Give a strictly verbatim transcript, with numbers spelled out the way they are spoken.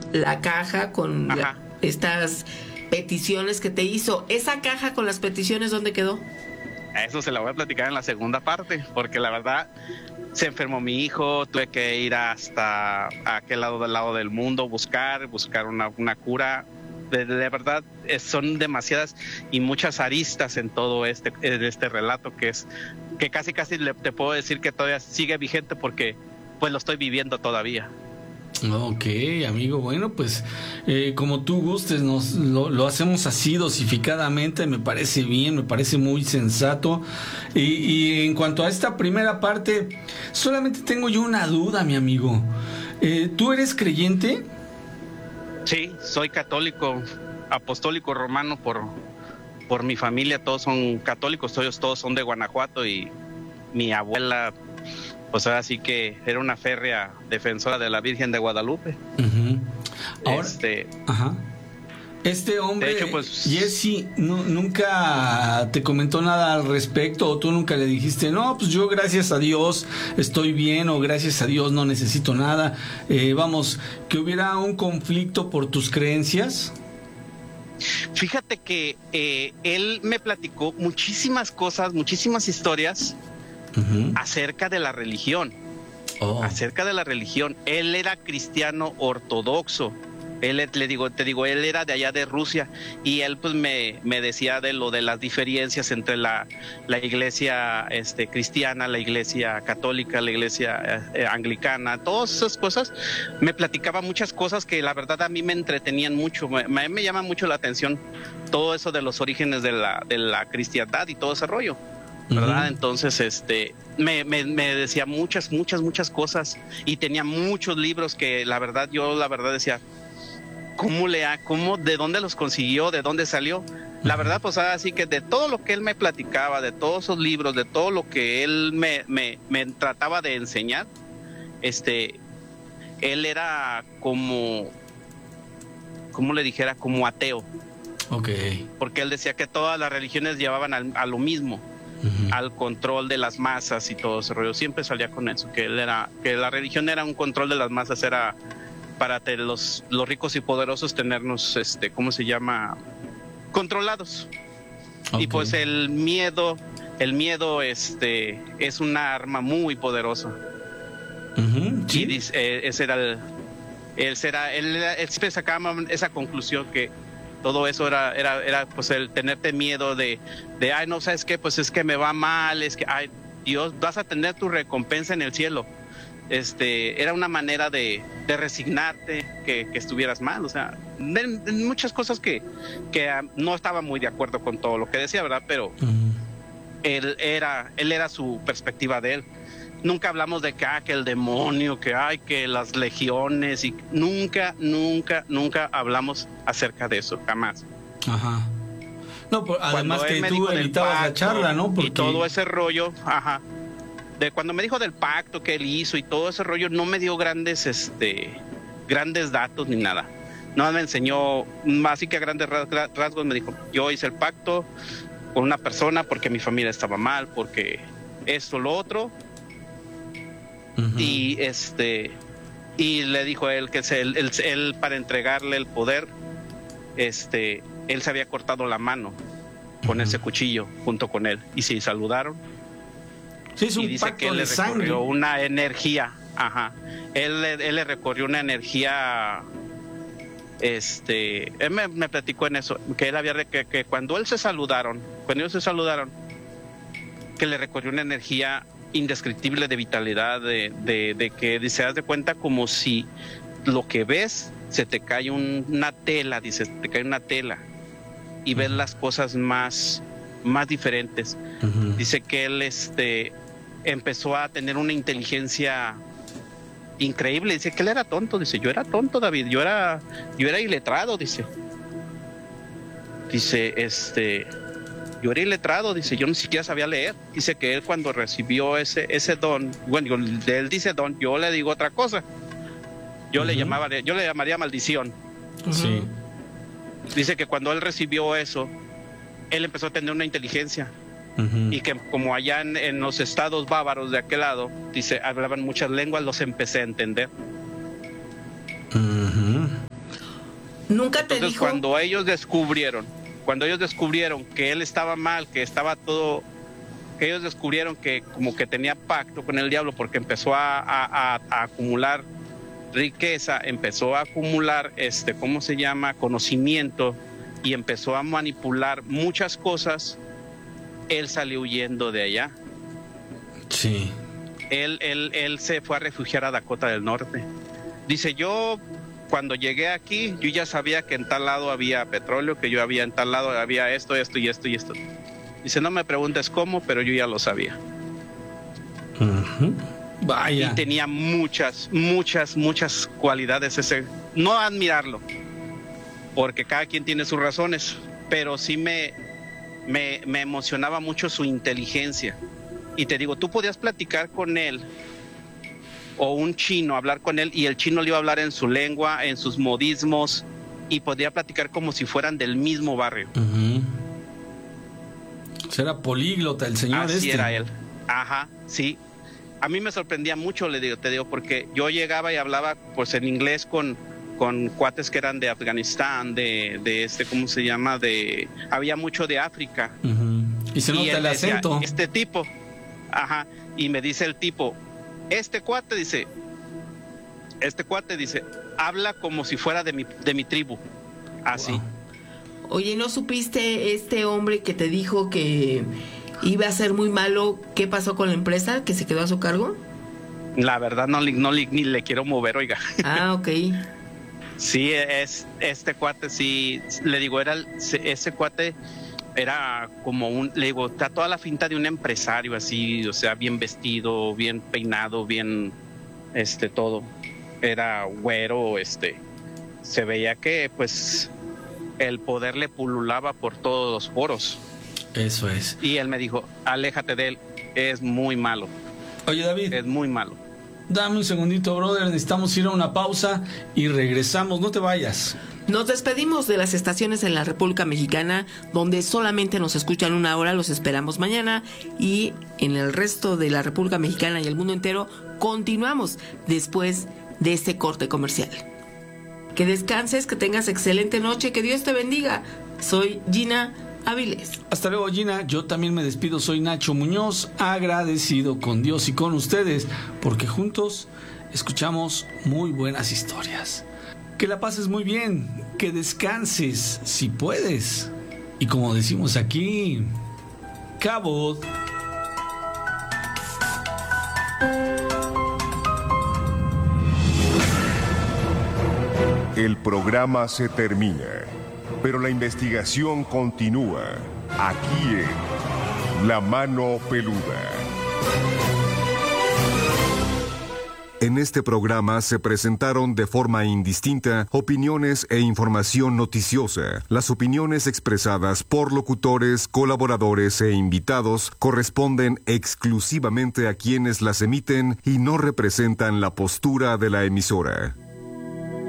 la caja con la, estas peticiones que te hizo. ¿Esa caja con las peticiones dónde quedó? Eso se la voy a platicar en la segunda parte, porque la verdad se enfermó mi hijo, tuve que ir hasta aquel lado del lado del mundo, buscar, buscar una, una cura. De, de verdad, es, son demasiadas y muchas aristas en todo este, en este relato, que es que casi casi le, te puedo decir que todavía sigue vigente, porque pues lo estoy viviendo todavía. Ok, amigo, bueno, pues eh, como tú gustes, nos lo, lo hacemos así dosificadamente, me parece bien, me parece muy sensato. Y, y en cuanto a esta primera parte, solamente tengo yo una duda, mi amigo. Eh, ¿Tú eres creyente? Sí, soy católico, apostólico romano por, por mi familia, todos son católicos, todos, todos son de Guanajuato, y mi abuela, pues ahora sí que era una férrea defensora de la Virgen de Guadalupe. Uh-huh. Ahora, este, ajá. Este hombre, de hecho, pues, Jesse, no, nunca te comentó nada al respecto, o tú nunca le dijiste, no, pues yo gracias a Dios estoy bien, o gracias a Dios no necesito nada. Eh, vamos, que hubiera un conflicto por tus creencias. Fíjate que eh, él me platicó muchísimas cosas, muchísimas historias uh-huh. acerca de la religión, oh. acerca de la religión. Él era cristiano ortodoxo. Él, le digo, te digo, él era de allá de Rusia, y él pues me, me decía de lo de las diferencias entre la, la iglesia este, cristiana, la iglesia católica, la iglesia eh, anglicana, todas esas cosas. Me platicaba muchas cosas que la verdad a mí me entretenían mucho, me, me, me llama mucho la atención todo eso de los orígenes de la, de la cristiandad y todo ese rollo, ¿verdad? Uh-huh. Entonces, este, me, me, me decía muchas, muchas, muchas cosas, y tenía muchos libros que la verdad, yo la verdad decía, ¿cómo le ha, cómo, de dónde los consiguió, de dónde salió? La verdad, pues así que de todo lo que él me platicaba, de todos esos libros, de todo lo que él me, me, me trataba de enseñar, este, él era como, ¿cómo le dijera? Como ateo. Okay. Porque él decía que todas las religiones llevaban al, a lo mismo, uh-huh. al control de las masas y todo ese rollo. Siempre salía con eso, que él era, que la religión era un control de las masas, era para los, los ricos y poderosos tenernos, este, ¿cómo se llama? Controlados. Okay. Y pues el miedo, el miedo, este, es una arma muy poderosa. Uh-huh, ¿sí? Y dice, eh, ese era el, él será, él, él siempre sacaba esa conclusión, que todo eso era, era, era, pues el tenerte miedo de, de, ay, no, ¿sabes qué? Pues es que me va mal, es que, ay, Dios, vas a tener tu recompensa en el cielo. Este, era una manera de, de resignarte que, que estuvieras mal, o sea, de, de muchas cosas que, que um, no estaba muy de acuerdo con todo lo que decía, ¿verdad? Pero uh-huh. él era, él era su perspectiva de él. Nunca hablamos de que, ah, que el demonio, que hay, que las legiones, y nunca, nunca, nunca hablamos acerca de eso, jamás. Ajá. No, por, además que tú evitabas la charla, ¿no? Porque... Y todo ese rollo, ajá. De cuando me dijo del pacto que él hizo y todo ese rollo, no me dio grandes, este, grandes datos ni nada. No me enseñó, así que a grandes rasgos me dijo, yo hice el pacto con una persona porque mi familia estaba mal, porque esto, lo otro. Uh-huh. Y este, y le dijo a él que él, él, él para entregarle el poder, este, él se había cortado la mano con uh-huh. ese cuchillo junto con él, y se saludaron. Sí, es un y dice pacto que él de le sangre. recorrió una energía, ajá. Él, él le recorrió una energía, este, él me, me platicó en eso, que él había, que, que cuando él se saludaron, cuando ellos se saludaron, que le recorrió una energía indescriptible de vitalidad, de, de, de que se das de cuenta como si lo que ves se te cae un, una tela, dice, te cae una tela, y ves las cosas más, más diferentes. Uh-huh. Dice que él, este, empezó a tener una inteligencia increíble. Dice que él era tonto. Dice, yo era tonto, David. Yo era, yo era iletrado, dice. Dice, este, yo era iletrado. Dice, yo ni siquiera sabía leer. Dice que él cuando recibió ese, ese don, bueno, él dice don, yo le digo otra cosa. Yo uh-huh. le llamaba, yo le llamaría maldición. Uh-huh. Sí. Dice que cuando él recibió eso, él empezó a tener una inteligencia. Uh-huh. Y que como allá en, en los estados bávaros de aquel lado, dice, hablaban muchas lenguas, los empecé a entender. Uh-huh. Nunca te Entonces, dijo. Cuando ellos descubrieron, cuando ellos descubrieron que él estaba mal, que estaba todo, que ellos descubrieron que como que tenía pacto con el diablo porque empezó a, a, a, a acumular riqueza, empezó a acumular, este, ¿cómo se llama? Conocimiento, y empezó a manipular muchas cosas, él salió huyendo de allá. Sí. Él, él, él se fue a refugiar a Dakota del Norte. Dice, yo cuando llegué aquí, yo ya sabía que en tal lado había petróleo, que yo había en tal lado había esto, esto y esto y esto. Dice, no me preguntes cómo, pero yo ya lo sabía. Uh-huh. Vaya. Y tenía muchas, muchas, muchas cualidades ese. No admirarlo, porque cada quien tiene sus razones, pero sí me, me, me emocionaba mucho su inteligencia. Y te digo, tú podías platicar con él, o un chino, hablar con él, y el chino le iba a hablar en su lengua, en sus modismos, y podía platicar como si fueran del mismo barrio. Uh-huh. Era políglota el señor. Así este. era él. Ajá, sí. A mí me sorprendía mucho, le digo, te digo, porque yo llegaba y hablaba pues en inglés con, con cuates que eran de Afganistán, de, de este, ¿cómo se llama? De, había mucho de África. Uh-huh. Y se nota el decía, acento. Este tipo, ajá, y me dice el tipo, este cuate dice, este cuate dice, habla como si fuera de mi, de mi tribu, así. Wow. Oye, ¿no supiste este hombre que te dijo que iba a ser muy malo? ¿Qué pasó con la empresa que se quedó a su cargo? La verdad no, no ni le quiero mover, oiga. Ah, ok. Sí, es este cuate, sí, le digo, era ese cuate era como un, le digo, está toda la finta de un empresario así, o sea, bien vestido, bien peinado, bien, este, todo. Era güero, este, se veía que, pues, el poder le pululaba por todos los poros. Eso es. Y él me dijo, aléjate de él, es muy malo. Oye, David. Es muy malo. Dame un segundito, brother, necesitamos ir a una pausa y regresamos, no te vayas. Nos despedimos de las estaciones en la República Mexicana, donde solamente nos escuchan una hora, los esperamos mañana, y en el resto de la República Mexicana y el mundo entero continuamos después de este corte comercial. Que descanses, que tengas excelente noche, que Dios te bendiga. Soy Gina Áviles. Hasta luego, Gina. Yo también me despido, soy Nacho Muñoz, agradecido con Dios y con ustedes, porque juntos escuchamos muy buenas historias. Que la pases muy bien, que descanses si puedes. Y como decimos aquí, cabot. El programa se termina, pero la investigación continúa aquí en La Mano Peluda. En este programa se presentaron de forma indistinta opiniones e información noticiosa. Las opiniones expresadas por locutores, colaboradores e invitados corresponden exclusivamente a quienes las emiten y no representan la postura de la emisora.